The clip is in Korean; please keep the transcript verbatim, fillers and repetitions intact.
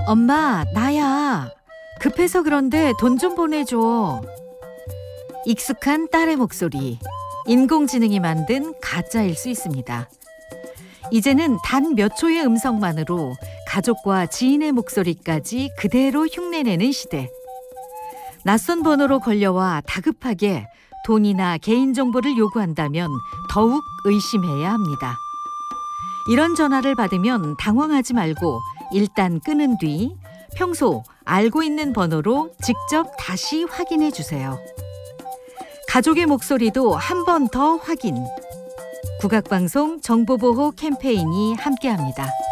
엄마, 나야. 급해서 그런데 돈 좀 보내줘. 익숙한 딸의 목소리. 인공지능이 만든 가짜일 수 있습니다. 이제는 단 몇 초의 음성만으로 가족과 지인의 목소리까지 그대로 흉내내는 시대. 낯선 번호로 걸려와 다급하게 돈이나 개인정보를 요구한다면 더욱 의심해야 합니다. 이런 전화를 받으면 당황하지 말고 일단 끊은 뒤 평소 알고 있는 번호로 직접 다시 확인해 주세요. 가족의 목소리도 한 번 더 확인. 국악방송 정보보호 캠페인이 함께합니다.